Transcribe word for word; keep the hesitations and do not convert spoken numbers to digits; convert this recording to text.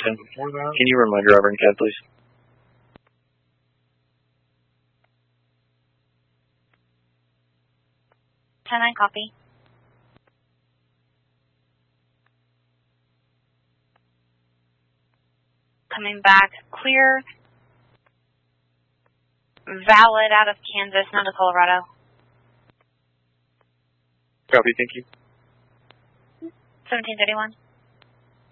ten. Before that? Can you run my driver and cab, please? ten nine, copy. Coming back, clear. Valid out of Kansas, not to Colorado. Copy, thank you. seventeen thirty-one.